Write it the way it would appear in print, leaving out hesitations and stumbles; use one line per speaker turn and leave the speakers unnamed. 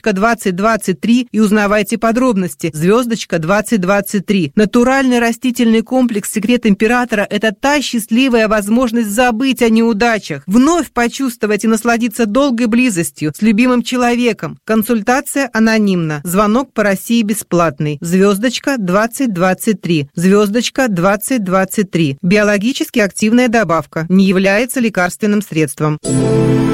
звездочка 2023 и узнавайте подробности. Звездочка 2023. Натуральный растительный комплекс «Секрет императора» – это та счастливая возможность забыть о неудачах, вновь почувствовать и насладиться долгой близостью с любимым человеком. Консультация анонимна. Звонок по России бесплатный. Звездочка 2023. Звездочка 2023. Биологически активная добавка. Не является лекарственным средством.